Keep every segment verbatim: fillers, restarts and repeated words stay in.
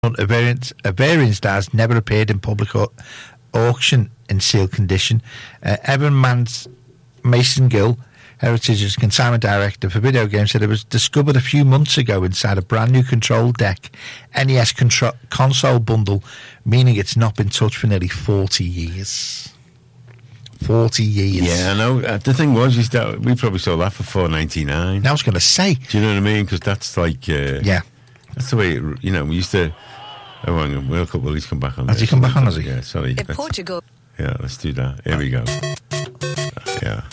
A variant, a variant stars never appeared in public au- auction in sealed condition. Uh, Evan Mans- Mason Gill, Heritage's consignment director for video games, said it was discovered a few months ago inside a brand new control deck N E S contro- console bundle, meaning it's not been touched for nearly forty years. Forty years. Yeah, I know. Uh, the thing was, is that we probably sold that for four ninety nine. I was going to say, do you know what I mean? Because that's like, uh, yeah, that's the way it, you know. We used to. Oh, hang on. We'll, will he's come back on. Has this. he come back on? Has he? Yeah, sorry. In Portugal. Yeah, let's do that. Here we go. Yeah.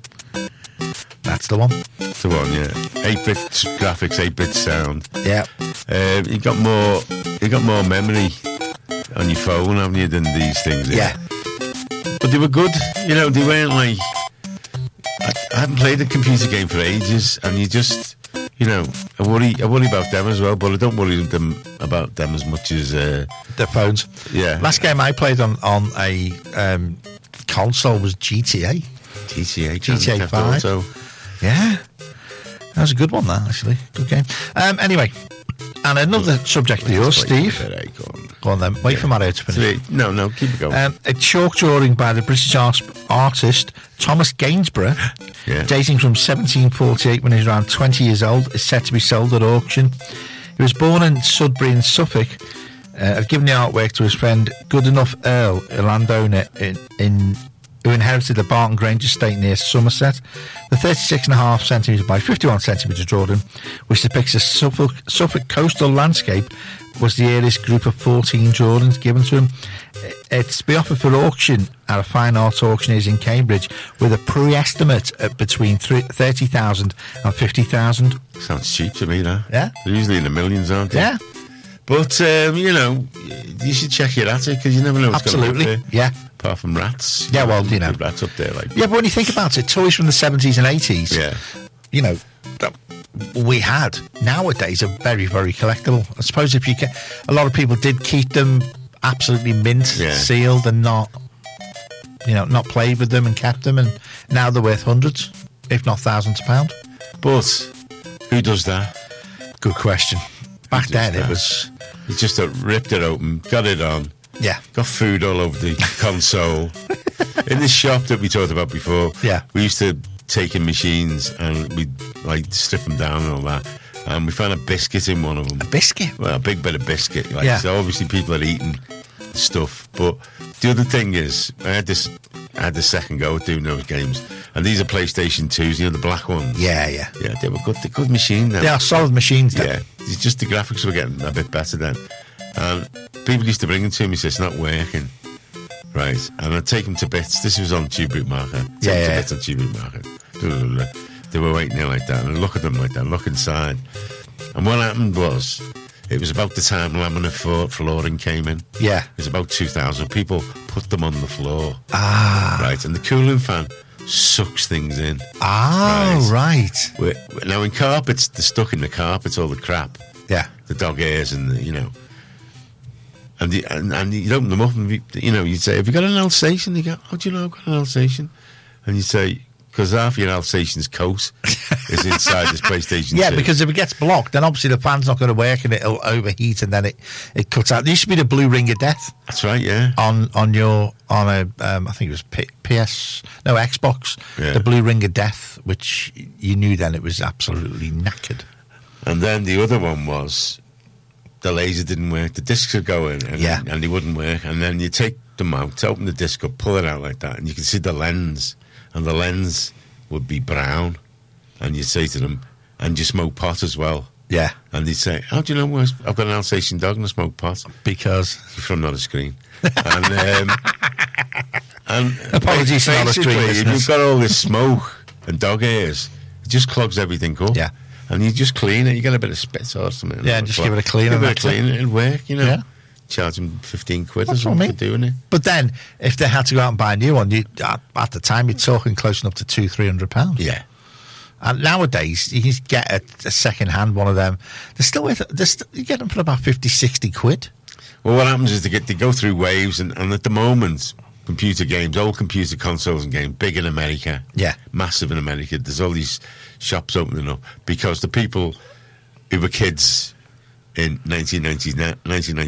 That's the one. That's the one, yeah. eight-bit graphics, eight-bit sound. Yeah. Uh, you got more you got more memory on your phone, haven't you, than these things? Yeah. But they were good. You know, they weren't like... I, I haven't played a computer game for ages, and you just... You know, I worry I worry about them as well, but I don't worry them about them as much as... Uh, Their phones. Yeah. Last game I played on, on a um, console was G T A. G T A. G T A five. Auto. Yeah. That was a good one, that, actually. Good game. Um, anyway, and another subject of yours, Steve. Right, go on. Go on then. Wait yeah. for Mario to finish. Three. No, no, keep it going. Um, a chalk drawing by the British art- artist Thomas Gainsborough, yeah. dating from seventeen forty-eight when he was around twenty years old, is set to be sold at auction. He was born in Sudbury in Suffolk. Uh, had given the artwork to his friend Goodenough Earl, a landowner in, in who inherited the Barton Grange estate near Somerset. The thirty-six and a half centimetres by fifty-one centimetres drawing, which depicts a Suffolk, Suffolk coastal landscape, was the earliest group of fourteen drawings given to him. It's to be offered for auction at a fine art auctioneers in Cambridge with a pre-estimate at between thirty thousand and fifty thousand. Sounds cheap to me, that. Yeah. They're usually in the millions, aren't they? Yeah. But, um, you know, you should check it out, because you never know what's going to Absolutely. be up there. Yeah. Apart from rats. Yeah, well, you know. Rats up there, like. Yeah, but when you think about it, toys from the seventies and eighties, Yeah. you know, that we had nowadays are very, very collectible. I suppose if you can, a lot of people did keep them absolutely mint, Yeah. sealed, and not, you know, not played with them and kept them, and now they're worth hundreds, if not thousands of pounds. But who does that? Good question. Back does then, that? it was, He just uh, ripped it open, got it on, yeah, got food all over the console. In this shop that we talked about before, Yeah. we used to take in machines and we'd like strip them down and all that. And we found a biscuit in one of them. a biscuit. Well, a big bit of biscuit. Like, Yeah. So obviously people are eating stuff. But the other thing is, I had this, I had the second go at doing those games, and these are PlayStation twos, you know, the black ones. Yeah, yeah. Yeah, they were good. They're good machine now. They are solid machines, then. Yeah, it's just the graphics were getting a bit better then. And people used to bring them to me and say, it's not working. Right. And I'd take them to bits. This was on Tube Route Market. Take Yeah, them yeah. to bits on Tube Route Market. They were waiting there like that. And I'd look at them like that, look inside. And what happened was, it was about the time laminate floor, flooring came in. Yeah. It was about two thousand. People put them on the floor. Ah. Right. And the cooling fan sucks things in. Ah, right. We're, now, in carpets, they're stuck in the carpets, all the crap. Yeah. The dog hairs and, the, you know. And, the, and and you'd open them up and, you, you know, you'd say, have you got an Alsatian? They go, oh, do you know I've got an Alsatian? And you'd say, because half your Alsatian's coat is inside this PlayStation Yeah, two. because if it gets blocked, then obviously the fan's not going to work and it'll overheat and then it, it cuts out. There used to be the blue ring of death That's right, yeah. on on your on a um, I think it was P- PS no Xbox, Yeah. the blue ring of death, which you knew then it was absolutely knackered. And then the other one was the laser didn't work. The discs would go in and, Yeah. and they wouldn't work. And then you take them out, open the disc up, pull it out like that, and you can see the lens. And the lens would be brown. And you'd say to them, and you smoke pot as well. Yeah, And they'd say, how do you know I've got an Alsatian dog and a smoke pot? because From not a screen. And, um, and Apologies for not a screen, basically, if listeners. you've got all this smoke and dog hairs, it just clogs everything up. Yeah. And you just clean it. You get a bit of spit or something. Yeah, just give it a clean Give and it a that's it. clean. It'll work, you know. Yeah. Charge them fifteen quid That's or what I something mean. for doing it. But then if they had to go out and buy a new one, you at, at the time you're talking close enough to two three hundred pounds. Yeah. And nowadays, you can get a, a second-hand one of them. They're still worth, they're st- you get them for about fifty, sixty quid. Well, what happens is they get they go through waves, and, and at the moment, computer games, old computer consoles and games, big in America, Yeah. massive in America. There's all these shops opening up because the people who were kids in nineteen ninety-nine,